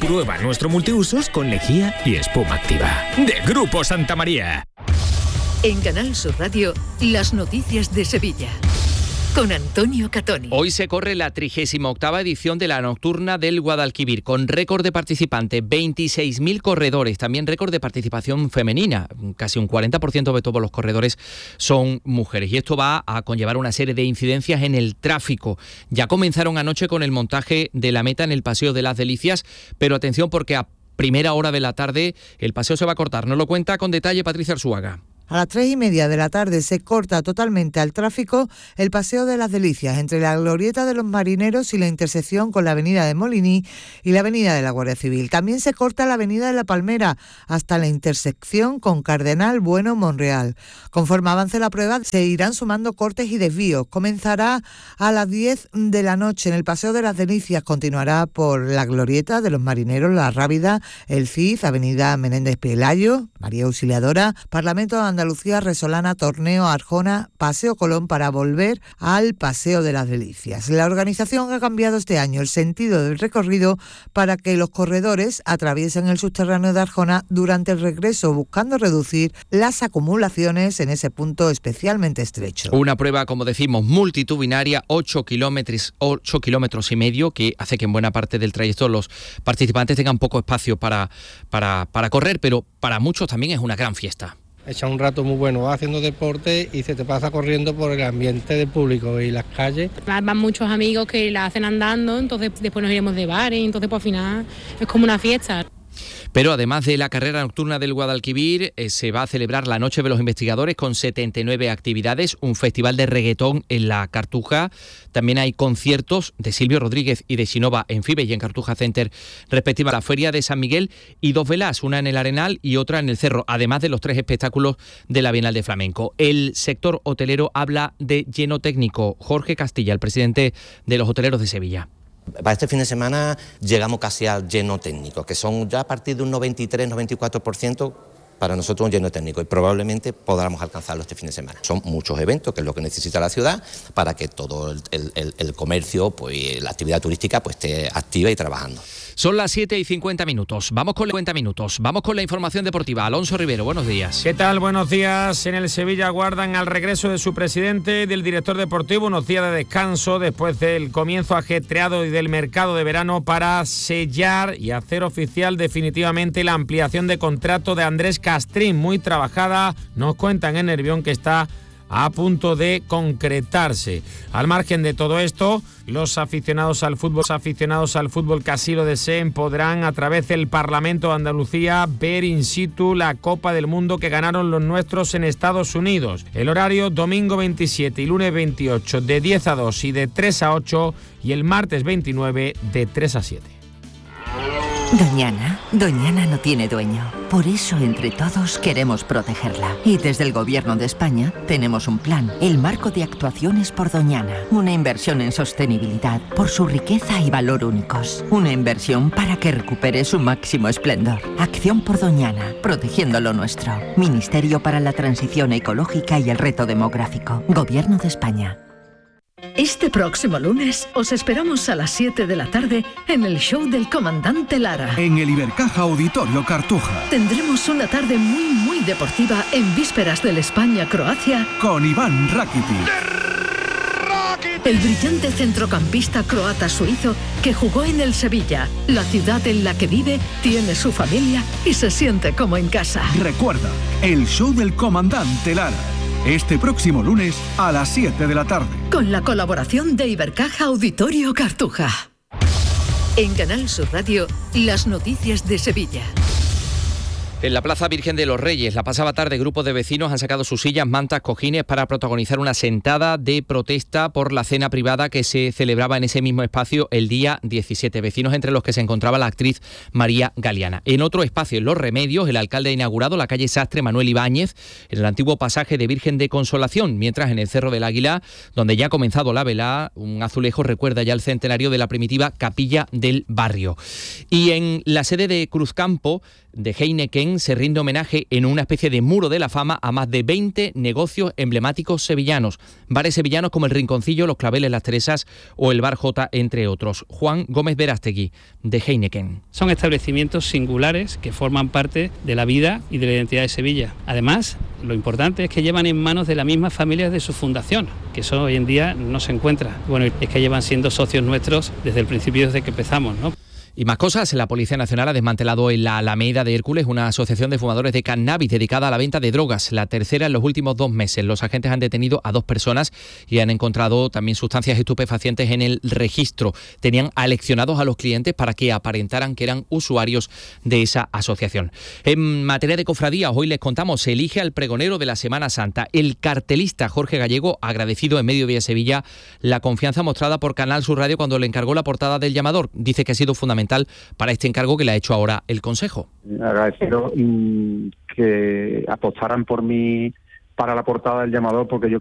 Prueba nuestro multiusos con lejía y espuma activa. De Grupo Santa María. En Canal Sur Radio, las noticias de Sevilla. Con Antonio Catoni. Hoy se corre la 38ª edición de la Nocturna del Guadalquivir, con récord de participantes, 26.000 corredores, también récord de participación femenina, casi un 40% de todos los corredores son mujeres, y esto va a conllevar una serie de incidencias en el tráfico. Ya comenzaron anoche con el montaje de la meta en el Paseo de las Delicias, pero atención porque a primera hora de la tarde el paseo se va a cortar. Nos lo cuenta con detalle Patricia Arzuaga. A las 3:30 de la tarde se corta totalmente al tráfico el Paseo de las Delicias entre la Glorieta de los Marineros y la intersección con la Avenida de Moliní y la Avenida de la Guardia Civil. También se corta la Avenida de la Palmera hasta la intersección con Cardenal Bueno Monreal. Conforme avance la prueba se irán sumando cortes y desvíos. Comenzará a las 10 de la noche en el Paseo de las Delicias, continuará por la Glorieta de los Marineros, La Rábida, El Cid, Avenida Menéndez Pelayo, María Auxiliadora, Parlamento de Andalucía, Resolana, Torneo, Arjona, Paseo Colón para volver al Paseo de las Delicias. La organización ha cambiado este año el sentido del recorrido para que los corredores atraviesen el subterráneo de Arjona durante el regreso, buscando reducir las acumulaciones en ese punto especialmente estrecho. Una prueba, como decimos, multitudinaria, 8 kilómetros y medio, que hace que en buena parte del trayecto los participantes tengan poco espacio para correr, pero para muchos también es una gran fiesta. Echa un rato muy bueno, vas haciendo deporte y se te pasa corriendo por el ambiente del público y las calles. Van muchos amigos que la hacen andando, entonces después nos iremos de bares, entonces pues al final es como una fiesta. Pero además de la carrera nocturna del Guadalquivir, se va a celebrar la Noche de los Investigadores con 79 actividades, un festival de reggaetón en la Cartuja. También hay conciertos de Silvio Rodríguez y de Xinova en Fibe y en Cartuja Center, respectiva la Feria de San Miguel, y 2 velas, una en el Arenal y otra en el Cerro, además de los 3 espectáculos de la Bienal de Flamenco. El sector hotelero habla de lleno técnico. Jorge Castilla, el presidente de los hoteleros de Sevilla. Para este fin de semana llegamos casi al lleno técnico, que son ya a partir de un 93-94% para nosotros un lleno técnico, y probablemente podamos alcanzarlo este fin de semana. Son muchos eventos, que es lo que necesita la ciudad, para que todo el comercio, pues la actividad turística, pues esté activa y trabajando. Son las 7:50. Vamos con la información deportiva. Alonso Rivero, buenos días. ¿Qué tal? Buenos días. En el Sevilla aguardan al regreso de su presidente y del director deportivo, unos días de descanso después del comienzo ajetreado y del mercado de verano, para sellar y hacer oficial definitivamente la ampliación de contrato de Andrés Castrín, muy trabajada. Nos cuentan en Nervión que está a punto de concretarse. Al margen de todo esto, los aficionados al fútbol que así lo deseen podrán, a través del Parlamento de Andalucía, ver in situ la Copa del Mundo que ganaron los nuestros en Estados Unidos. El horario: domingo 27 y lunes 28 de 10 a 2 y de 3 a 8, y el martes 29 de 3 a 7. Doñana no tiene dueño. Por eso, entre todos, queremos protegerla. Y desde el Gobierno de España tenemos un plan, el Marco de Actuaciones por Doñana. Una inversión en sostenibilidad por su riqueza y valor únicos. Una inversión para que recupere su máximo esplendor. Acción por Doñana, protegiendo lo nuestro. Ministerio para la Transición Ecológica y el Reto Demográfico. Gobierno de España. Este próximo lunes os esperamos a las 7 de la tarde en el show del Comandante Lara. En el Ibercaja Auditorio Cartuja. Tendremos una tarde muy deportiva en vísperas del España-Croacia. Con Iván Rakitic. El brillante centrocampista croata-suizo que jugó en el Sevilla, la ciudad en la que vive, tiene su familia y se siente como en casa. Recuerda, el show del Comandante Lara. Este próximo lunes a las 7 de la tarde. Con la colaboración de Ibercaja Auditorio Cartuja. En Canal Sur Radio, las noticias de Sevilla. En la Plaza Virgen de los Reyes, la pasada tarde, grupos de vecinos han sacado sus sillas, mantas, cojines para protagonizar una sentada de protesta por la cena privada que se celebraba en ese mismo espacio el día 17. Vecinos entre los que se encontraba la actriz María Galeana. En otro espacio, en Los Remedios, el alcalde ha inaugurado la calle Sastre Manuel Ibáñez, en el antiguo pasaje de Virgen de Consolación, mientras en el Cerro del Águila, donde ya ha comenzado la velada, un azulejo recuerda ya el centenario de la primitiva capilla del barrio. Y en la sede de Cruzcampo, de Heineken, también se rinde homenaje en una especie de muro de la fama a más de 20 negocios emblemáticos sevillanos. Bares sevillanos como el Rinconcillo, los Claveles, las Teresas o el Bar J, entre otros. Juan Gómez Verástegui, de Heineken. Son establecimientos singulares que forman parte de la vida y de la identidad de Sevilla. Además, lo importante es que llevan en manos de la misma familia de su fundación, que eso hoy en día no se encuentra. Bueno, es que llevan siendo socios nuestros desde el principio, desde que empezamos, ¿no? Y más cosas, la Policía Nacional ha desmantelado en la Alameda de Hércules una asociación de fumadores de cannabis dedicada a la venta de drogas, la tercera en los últimos 2 meses. Los agentes han detenido a 2 personas y han encontrado también sustancias estupefacientes en el registro. Tenían aleccionados a los clientes para que aparentaran que eran usuarios de esa asociación. En materia de cofradías, hoy les contamos, se elige al pregonero de la Semana Santa. El cartelista Jorge Gallego, agradecido en Mediodía Sevilla la confianza mostrada por Canal Sur Radio cuando le encargó la portada del llamador. Dice que ha sido fundamental para este encargo que le ha hecho ahora el Consejo. Agradecido que apostaran por mí para la portada del llamador, porque yo